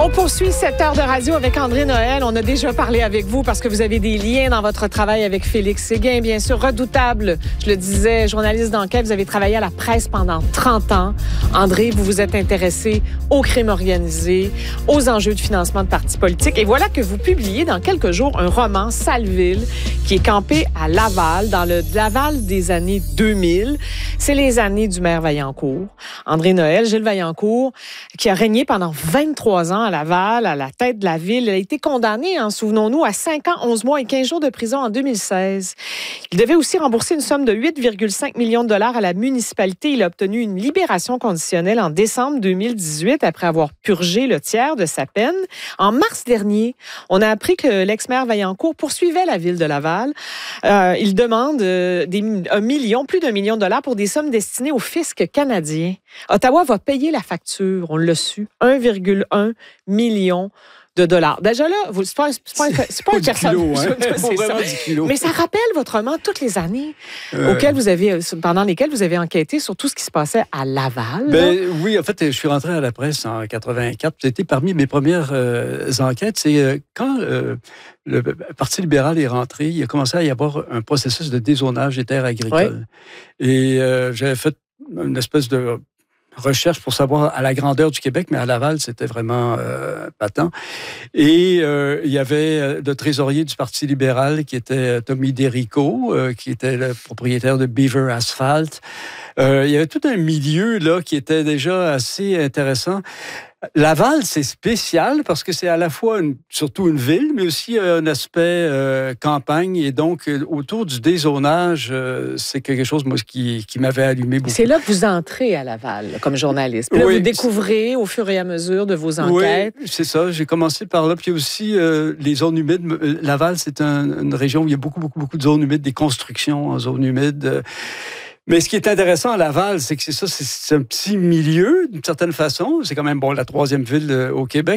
On poursuit cette heure de radio avec André Noël. On a déjà parlé avec vous parce que vous avez des liens dans votre travail avec Félix Séguin, bien sûr, redoutable. Je le disais, journaliste d'enquête, vous avez travaillé à la presse pendant 30 ans. André, vous vous êtes intéressé au crime organisé, aux enjeux de financement de partis politiques. Et voilà que vous publiez dans quelques jours un roman, Saleville, qui est campé à Laval, dans le Laval des années 2000. C'est les années du maire Vaillancourt. André Noël, Gilles Vaillancourt, qui a régné pendant 23 ans à Laval, à la tête de la ville. Il a été condamné, souvenons-nous, à 5 ans, 11 mois et 15 jours de prison en 2016. Il devait aussi rembourser une somme de 8,5 millions de dollars à la municipalité. Il a obtenu une libération conditionnelle en décembre 2018 après avoir purgé le tiers de sa peine. En mars dernier, on a appris que l'ex-maire Vaillancourt poursuivait la ville de Laval. Il demande plus d'1 million de dollars pour des sommes destinées au fisc canadien. Ottawa va payer la facture, on l'a su, 1,1 million de dollars. Déjà là, c'est pas un personne. Mais ça rappelle votre roman toutes les années pendant lesquelles vous avez enquêté sur tout ce qui se passait à Laval. Oui, en fait, je suis rentré à la presse en 84. C'était parmi mes premières enquêtes. C'est quand le Parti libéral est rentré, il a commencé à y avoir un processus de dézonage des terres agricoles. Oui. Et j'avais fait une espèce de recherche pour savoir à la grandeur du Québec, mais à Laval, c'était vraiment patent. Et il y avait le trésorier du Parti libéral qui était Tommy Derico, qui était le propriétaire de Beaver Asphalt. Il y avait tout un milieu là qui était déjà assez intéressant. Laval, c'est spécial parce que c'est à la fois surtout une ville, mais aussi un aspect campagne. Et donc, autour du dézonage, c'est quelque chose, moi, qui m'avait allumé beaucoup. C'est là que vous entrez à Laval, comme journaliste. Puis là, vous découvrez au fur et à mesure de vos enquêtes. Oui, c'est ça. J'ai commencé par là. Puis aussi, les zones humides. Laval, c'est une région où il y a beaucoup de zones humides, des constructions en zones humides. Mais ce qui est intéressant à Laval, c'est que c'est un petit milieu, d'une certaine façon. C'est quand même, la troisième ville au Québec,